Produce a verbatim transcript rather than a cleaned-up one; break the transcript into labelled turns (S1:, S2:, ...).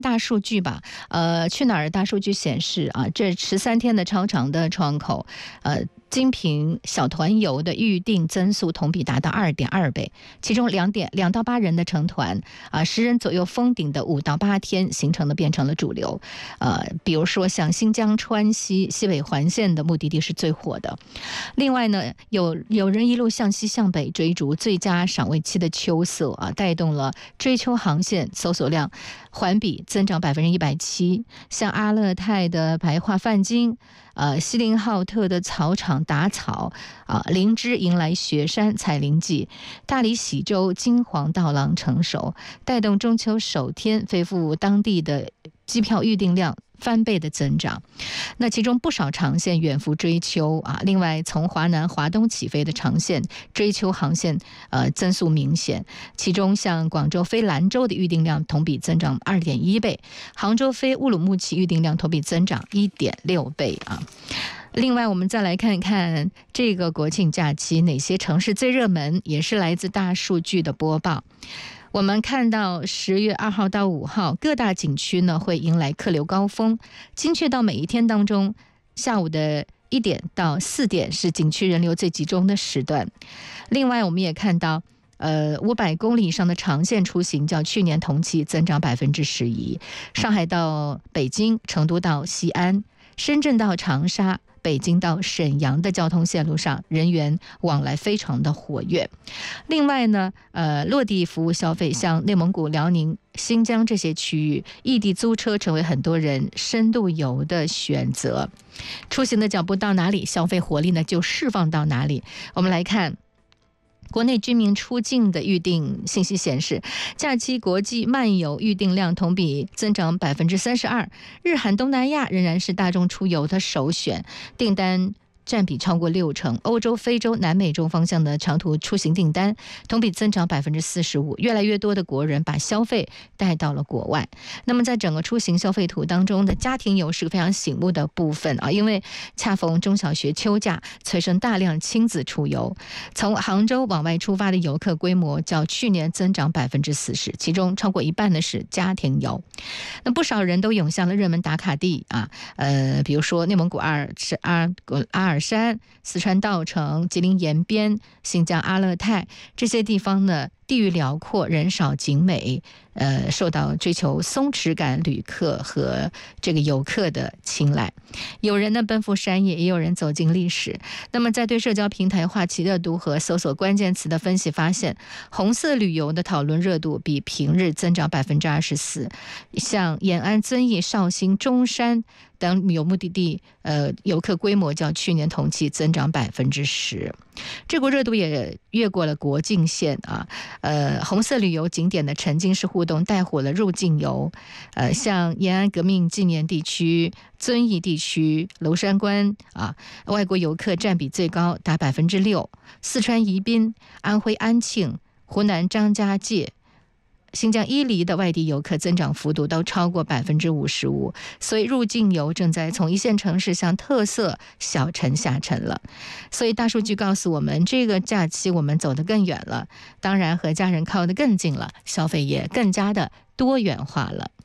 S1: 大数据吧，呃，去哪儿大数据显示啊，这十三天的超长的窗口，呃。精品小团游的预订增速同比达到二点二倍，其中两点两到八人的成团啊，十人左右封顶的五到八天形成的变成了主流。呃，比如说像新疆川西西北环线的目的地是最火的。另外呢，有有人一路向西向北追逐最佳赏味期的秋色啊，带动了追秋航线搜索量环比增长百分之一百七。像阿勒泰的白桦泛金。呃，锡林浩特的草场打草啊，灵芝迎来雪山采灵季，大理喜洲金黄稻浪成熟，带动中秋首天飞赴当地的机票预订量翻倍的增长。那其中不少长线远赴追秋啊，另外从华南华东起飞的长线追秋航线呃增速明显，其中像广州飞兰州的预订量同比增长 二点一倍，杭州飞乌鲁木齐预订量同比增长 一点六倍啊。另外我们再来看看这个国庆假期哪些城市最热门，也是来自大数据的播报。我们看到十月二号到五号各大景区呢会迎来客流高峰，精确到每一天当中下午的一点到四点是景区人流最集中的时段。另外我们也看到呃，五百公里以上的长线出行较去年同期增长百分之十一，上海到北京、成都到西安、深圳到长沙、北京到沈阳的交通线路上人员往来非常的活跃。另外呢，呃，落地服务消费，像内蒙古、辽宁、新疆这些区域，异地租车成为很多人深度游的选择。出行的脚步到哪里，消费活力呢就释放到哪里。我们来看。国内居民出境的预订信息显示，假期国际漫游预订量同比增长百分之三十二，日韩东南亚仍然是大众出游的首选，订单占比超过六成，欧洲、非洲、南美洲方向的长途出行订单同比增长百分之四十五，越来越多的国人把消费带到了国外。那么在整个出行消费图当中的家庭游是个非常醒目的部分啊，因为恰逢中小学秋假，催生大量亲子出游。从杭州往外出发的游客规模较去年增长百分之四十，其中超过一半的是家庭游。那不少人都涌向了热门打卡地啊，呃，比如说内蒙古阿尔阿阿尔山、四川稻城、吉林延边、新疆阿勒泰这些地方呢，地域辽阔，人少景美，呃，受到追求松弛感旅客和这个游客的青睐。有人呢奔赴山野，也有人走进历史。那么在对社交平台话题热度和搜索关键词的分析发现，红色旅游的讨论热度比平日增长百分之二十四，像延安、遵义、绍兴、中山等旅游目的地，呃，游客规模较去年同期增长百分之十。这股热度也越过了国境线啊，呃，红色旅游景点的沉浸式互动带火了入境游，呃，像延安革命纪念地区、遵义地区、娄山关啊，外国游客占比最高，达百分之六。四川宜宾、安徽安庆、湖南张家界、新疆伊犁的外地游客增长幅度都超过百分之五十五，所以入境游正在从一线城市向特色小城下沉了。所以大数据告诉我们，这个假期我们走得更远了，当然和家人靠得更近了，消费也更加的多元化了。